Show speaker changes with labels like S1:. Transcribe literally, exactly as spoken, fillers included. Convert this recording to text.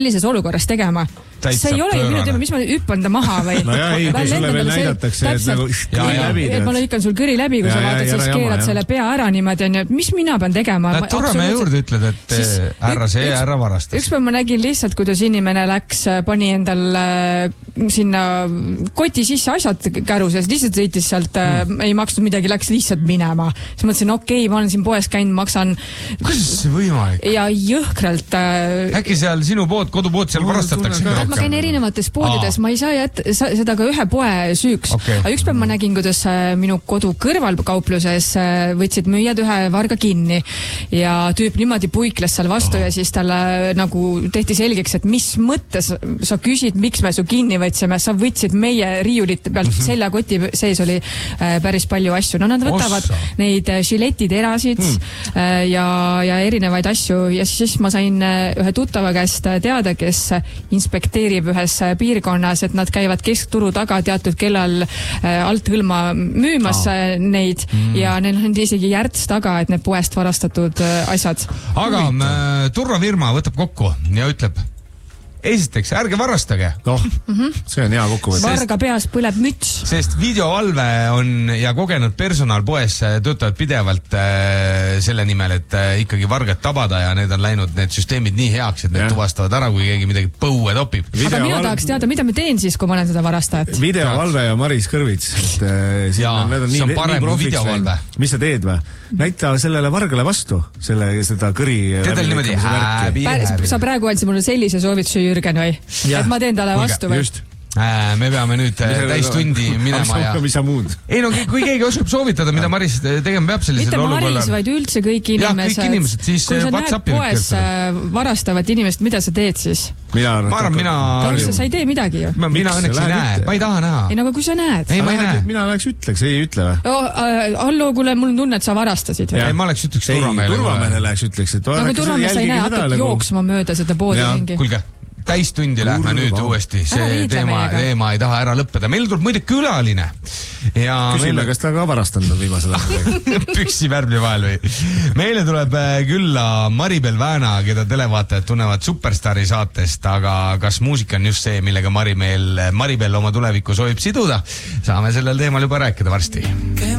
S1: sellises olukorras tegema. See ei ole ju minu teema, mis ma hüppan ta maha või...
S2: No jah, ei, kui sulle veel näidatakse, et nagu kõri läbi.
S1: Et ma lõikan sul kõri läbi, kui sa vaatad, siis keerad selle pea ära niimoodi, on ju, mis mina pean tegema?
S3: Turra me juurde ütled, et härra see härra varastas.
S1: Üks päev ma nägin lihtsalt, kuidas inimene läks, pani endal sinna koti sisse asjad käruses, lihtsalt sõitis sealt, ei maksnud midagi, läks lihtsalt minema. Siis mõtlesin, okei, ma olen siin poes käinud, maksan...
S3: Kuidas see võimalik?
S1: Ja jõhkralt...
S3: Äkki seal sinu pood, kodupood seal varastatakse?
S1: Ma käin erinevates poodides, ma ei saa jätta seda ka ühe poe süüks.
S3: Okay.
S1: Aga üks päev ma nägin, kuidas minu kodu kõrvalkaupluses võtsid müüjad ühe varga kinni ja tüüp niimoodi puikles seal vastu oh. ja siis talle nagu tehti selgeks, et mis mõttes sa küsid, miks me su kinni võtsime, sa võtsid meie riiulite pealt, mm-hmm. seljakoti sees oli päris palju asju. No nad võtavad Ossa. Neid žiletiterasid mm. ja, ja erinevaid asju ja siis ma sain ühe tuttava käest teada, kes inspekteerib ühes piirkonnas, et nad käivad keskturu taga teatud kellal alt hõlma müümas oh. neid mm. ja neil on isegi järts taga, et need poest varastatud asjad.
S3: Aga Turra firma võtab kokku ja ütleb, esiteks, ärge varastage.
S2: Noh, mm-hmm. see on hea kokkuvõte.
S1: Varga peas põleb müts.
S3: Sest videovalve on ja kogenud personal poes töötavad pidevalt äh, selle nimel, et äh, ikkagi vargad tabada ja need on läinud need süsteemid nii heaks, et need ja. Tuvastavad ära, kui keegi midagi põue topib.
S1: Video aga mina val... tahaks teada, mida ma teen siis, kui ma olen seda varastajat.
S2: Videovalve ja Maris Kõrvits. Et, äh,
S3: ja, on see on parem kui videovalve.
S2: Mis sa teed või? Näita sellele vargale vastu, selle, seda kõri...
S3: Teedel niimoodi hääbi,
S1: hääbi. Sa praegu andsid mulle sellise soovituse, Jürgen, või? Ja. Et ma teen talle vastu või?
S2: Just.
S3: Äh, me peame nüüd täis tundi minema ja...
S2: Mis sa muud?
S3: Ei no, kui keegi oskab soovitada, mida Maris tegema peab sellisel olukorral.
S1: Mitte Maris, vaid üldse kõik inimesed.
S3: Ja, kõik inimesed, siis
S1: kui sa
S3: WhatsAppi
S1: näed poes varastavat inimest, mida sa teed siis?
S3: Mina arvan, mina...
S1: Sa ei tee midagi ju.
S3: Mina õnneks ei näe, ma ei taha näha.
S1: Ei, no aga kui sa näed?
S3: Ei, ma ei näe.
S2: Mina läheks ütleks, ei ütle või?
S1: Hallo, kuule, mul on tunne, et sa varastasid.
S3: Ei, ma oleks ütleks turvameele.
S2: Turvameele läheks ütleks, et...
S1: Aga turvameele sa ei näe, hakkab jooksma mööda seda poodi mingi.
S3: Kulge. Täis tundi lähme nüüd uuesti. See teema, teema ei taha ära lõppeda. Meil tuleb muide külaline. Ja
S2: Küsime,
S3: meile...
S2: kas ta ka varastanud on viimasel ajal?
S3: Püksi värvli vahel või? Meile tuleb külla Maribel Vääna, keda televaatajad tunnevad Superstari saatest, aga kas muusika on just see, millega Maribel, Maribel oma tuleviku soovib siduda? Saame sellel teemal juba rääkida varsti.